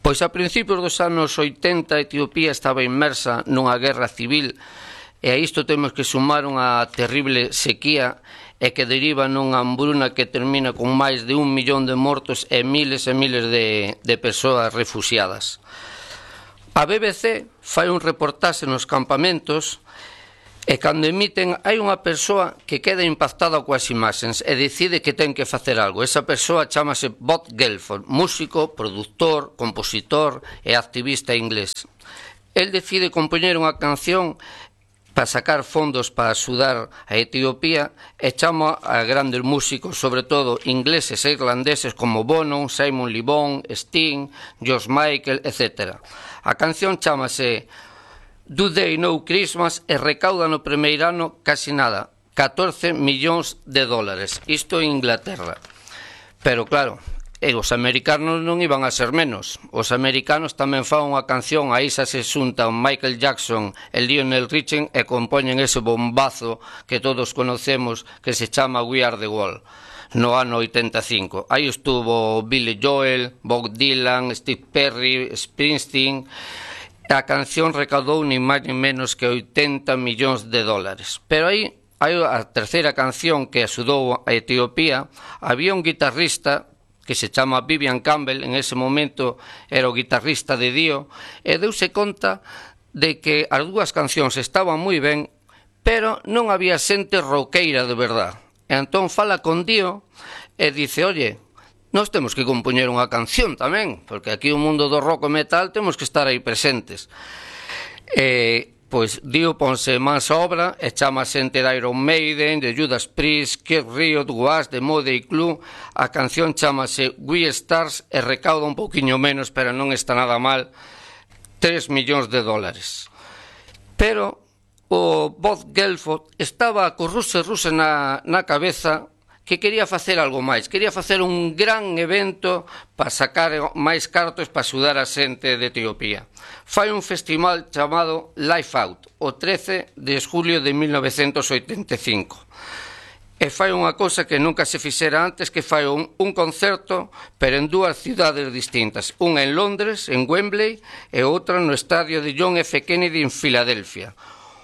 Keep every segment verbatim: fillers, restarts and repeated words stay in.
Pois a principios dos anos oitenta Etiopía estaba inmersa nunha guerra civil e a isto temos que sumar unha terrible sequía e que deriva nunha hambruna que termina con máis de un millón de mortos e miles e miles de, de persoas refugiadas. A B B C fai un reportaxe nos campamentos e cando emiten hai unha persoa que queda impactada coas imaxens e decide que ten que facer algo. Esa persoa chamase Bob Geldof, músico, produtor, compositor e activista inglés. El decide compoñer unha canción para sacar fondos para axudar a Etiopía e chama a grandes músicos, sobre todo ingleses e irlandeses como Bono, Simon Le Bon, Sting, George Michael, etcétera. A canción chamase Do They Know Christmas e recauda no primeiro ano casi nada, catorce millóns de dólares. Isto en Inglaterra. Pero claro, e os americanos non iban a ser menos. Os americanos tamén fan unha canción, aí xa se xuntan Michael Jackson e Lionel Richie e compoñen ese bombazo que todos conocemos que se chama We Are The World. No ano oitenta e cinco. Aí estuvo Billy Joel, Bob Dylan, Steve Perry, Springsteen. A canción recaudou ni máis ni menos que oitenta millóns de dólares. Pero aí, hai a terceira canción que axudou a Etiopía. Había un guitarrista que se chama Vivian Campbell, en ese momento era o guitarrista de Dio, e deuse conta de que as dúas cancións estaban moi ben, pero non había xente roqueira de verdad. E entón fala con Dio e dice, oye, nós temos que compoñer unha canción tamén, porque aquí o mundo do rock e metal temos que estar aí presentes. E, pois, Dio ponse mans a obra e chama a xente de Iron Maiden, de Judas Priest, Kid Riot, Was, de Motley Crue. A canción chamase We Stars e recauda un poquinho menos, pero non está nada mal, tres millóns de dólares. Pero o Bob Geldof estaba co ruse ruse na, na cabeza que quería facer algo máis, quería facer un gran evento para sacar máis cartos para axudar a xente de Etiopía. Fai un festival chamado Live Out, o trece de julio de mil novecentos oitenta e cinco. E fai unha cousa que nunca se fixera antes, que fai un, un concerto, pero en dúas cidades distintas. Unha en Londres, en Wembley, e outra no estadio de John F. Kennedy en Filadelfia.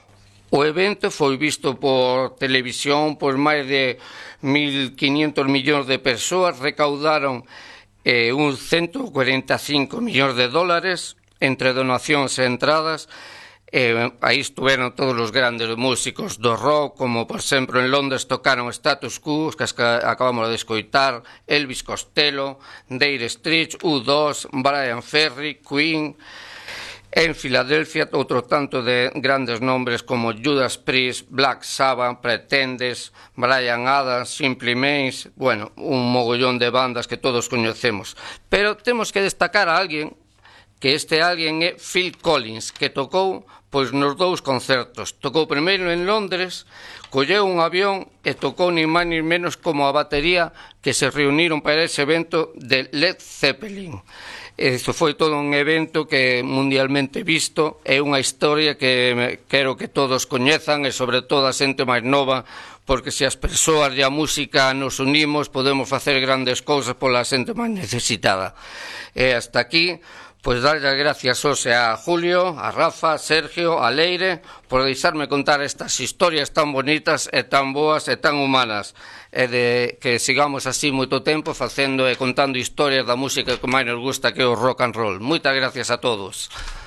O evento foi visto por televisión por máis de mil quinientos millóns de persoas, recaudaron eh, uns ciento cuarenta e cinco millóns de dólares entre donacións e entradas. Eh, aí estuveron todos os grandes músicos do rock, como por exemplo en Londres tocaron Status Quo, que acabamos de escoitar, Elvis Costello, Dire Straits, U dos, Brian Ferry, Queen. En Filadelfia, outro tanto de grandes nombres como Judas Priest, Black Sabbath, Pretenders, Bryan Adams, Simple Minds, bueno, un mogollón de bandas que todos coñecemos. Pero temos que destacar a alguén, que este alguén é Phil Collins, que tocou pois nos dous concertos. Tocou primeiro en Londres, colleu un avión e tocou ni máis ni menos como a batería que se reuniron para ese evento de Led Zeppelin. Isto foi todo un evento que mundialmente visto, é unha historia que quero que todos coñezan e sobre todo a xente máis nova, porque se as persoas e a música nos unimos podemos facer grandes cousas pola xente máis necesitada. E hasta aquí, pois darlle as gracias hoxe a Julio, a Rafa, a Sergio, a Leire, por deixarme contar estas historias tan bonitas e tan boas e tan humanas, e de que sigamos así moito tempo facendo e contando historias da música que máis nos gusta, que é o rock and roll. Moitas gracias a todos.